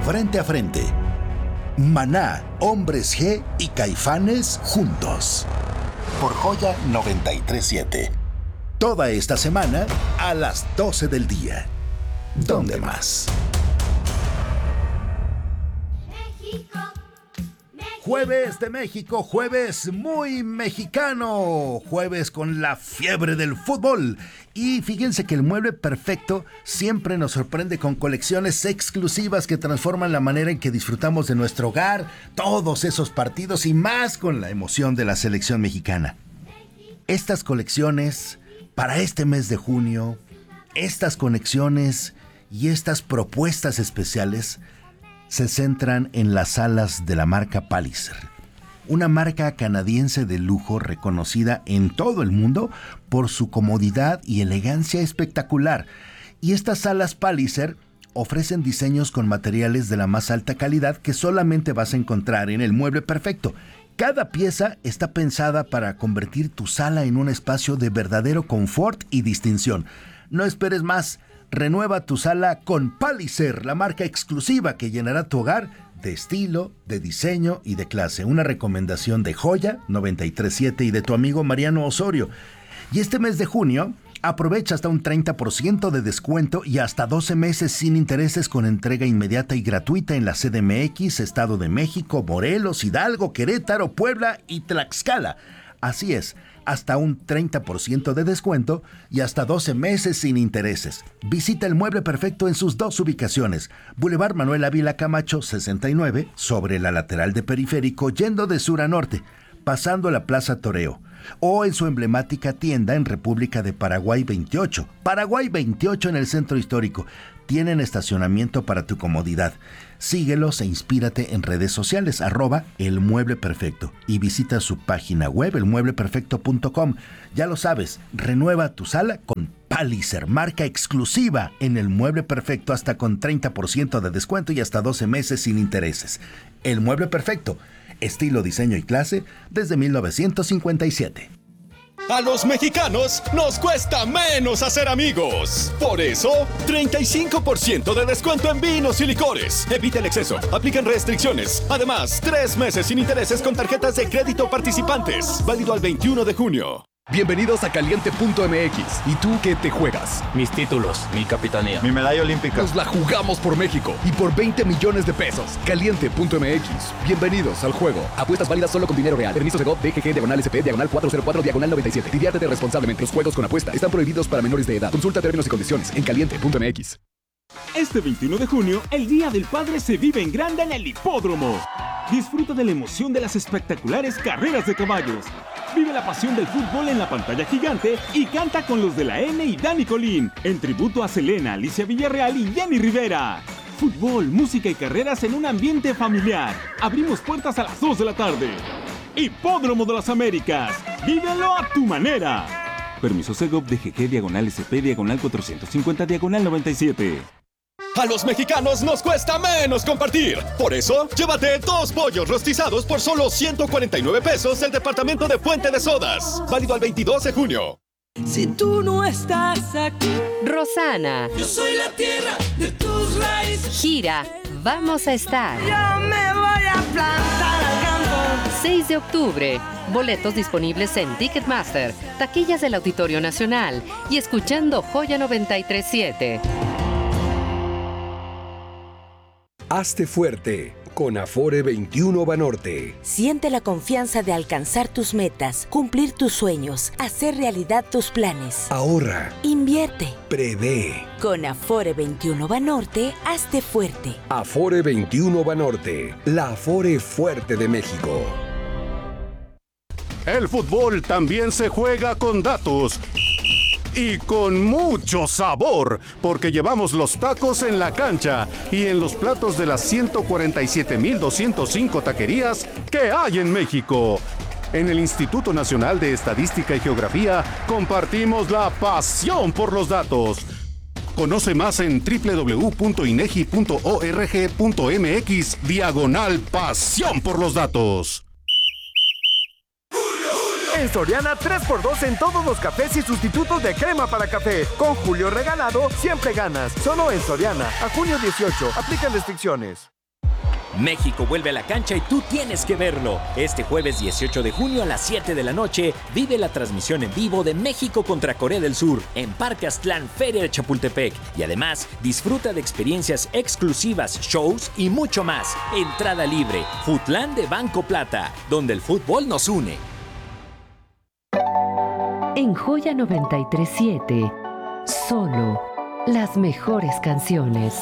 frente a frente. Maná, Hombres G y Caifanes juntos. Por Joya 93.7. Toda esta semana a las 12 del día. ¿Dónde más? Jueves de México, jueves muy mexicano, jueves con la fiebre del fútbol. Y fíjense que el Mueble Perfecto siempre nos sorprende con colecciones exclusivas que transforman la manera en que disfrutamos de nuestro hogar, todos esos partidos y más con la emoción de la selección mexicana. Estas colecciones para este mes de junio, estas conexiones y estas propuestas especiales se centran en las salas de la marca Palliser, una marca canadiense de lujo reconocida en todo el mundo por su comodidad y elegancia espectacular. Y estas salas Palliser ofrecen diseños con materiales de la más alta calidad que solamente vas a encontrar en el Mueble Perfecto. Cada pieza está pensada para convertir tu sala en un espacio de verdadero confort y distinción. No esperes más. Renueva tu sala con Palliser, la marca exclusiva que llenará tu hogar de estilo, de diseño y de clase. Una recomendación de Joya 93.7 y de tu amigo Mariano Osorio. Y este mes de junio, aprovecha hasta un 30% de descuento y hasta 12 meses sin intereses con entrega inmediata y gratuita en la CDMX, Estado de México, Morelos, Hidalgo, Querétaro, Puebla y Tlaxcala. Así es, hasta un 30% de descuento y hasta 12 meses sin intereses. Visita el Mueble Perfecto en sus dos ubicaciones. Boulevard Manuel Ávila Camacho 69, sobre la lateral de Periférico, yendo de sur a norte, pasando la Plaza Toreo. O en su emblemática tienda en República de Paraguay 28. Paraguay 28 en el centro histórico. Tienen estacionamiento para tu comodidad. Síguelos e inspírate en redes sociales, @El Mueble Perfecto. Y visita su página web, elmuebleperfecto.com. Ya lo sabes, renueva tu sala con Palliser, marca exclusiva en el Mueble Perfecto, hasta con 30% de descuento y hasta 12 meses sin intereses. El Mueble Perfecto, estilo, diseño y clase desde 1957. A los mexicanos nos cuesta menos hacer amigos. Por eso, 35% de descuento en vinos y licores. Evita el exceso. Aplican restricciones. Además, 3 meses sin intereses con tarjetas de crédito participantes. Válido al 21 de junio. Bienvenidos a Caliente.mx. ¿Y tú qué te juegas? Mis títulos, mi capitanía, mi medalla olímpica. Nos la jugamos por México y por 20 millones de pesos. Caliente.mx. Bienvenidos al juego. Apuestas válidas solo con dinero real. Permiso de GOV, DGG, /SP, /404, Diviértete responsablemente. Los juegos con apuesta están prohibidos para menores de edad. Consulta términos y condiciones en Caliente.mx. Este 21 de junio, el Día del Padre se vive en grande en el Hipódromo. Disfruta de la emoción de las espectaculares carreras de caballos. Vive la pasión del fútbol en la pantalla gigante y canta con los de la N y Dani Colín, en tributo a Selena, Alicia Villarreal y Jenny Rivera. Fútbol, música y carreras en un ambiente familiar. Abrimos puertas a las 2 de la tarde. Hipódromo de las Américas. Vívelo a tu manera. Permiso Segov, DGG, /SP, /450, /97. A los mexicanos nos cuesta menos compartir. Por eso, llévate 2 pollos rostizados por solo 149 pesos del departamento de Fuente de Sodas. Válido al 22 de junio. Si tú no estás aquí, Rosana, yo soy la tierra de tus raíces. Gira, vamos a estar. Yo me voy a plantar al campo. 6 de octubre. Boletos disponibles en Ticketmaster, taquillas del Auditorio Nacional y escuchando Joya 93.7. Hazte fuerte con Afore 21 Banorte. Siente la confianza de alcanzar tus metas, cumplir tus sueños, hacer realidad tus planes. Ahorra. Invierte. Prevé. Con Afore 21 Banorte, hazte fuerte. Afore 21 Banorte, la Afore fuerte de México. El fútbol también se juega con datos. Y con mucho sabor, porque llevamos los tacos en la cancha y en los platos de las 147,205 taquerías que hay en México. En el Instituto Nacional de Estadística y Geografía compartimos la pasión por los datos. Conoce más en www.inegi.org.mx/pasión por los datos. En Soriana, 3x2 en todos los cafés y sustitutos de crema para café. Con Julio regalado, siempre ganas. Solo en Soriana. A junio 18. Aplican restricciones. México vuelve a la cancha y tú tienes que verlo. Este jueves 18 de junio a las 7 de la noche, vive la transmisión en vivo de México contra Corea del Sur en Parque Aztlán, Feria de Chapultepec. Y además, disfruta de experiencias exclusivas, shows y mucho más. Entrada libre. Futlán de Banco Plata, donde el fútbol nos une. En Joya 93.7, solo las mejores canciones.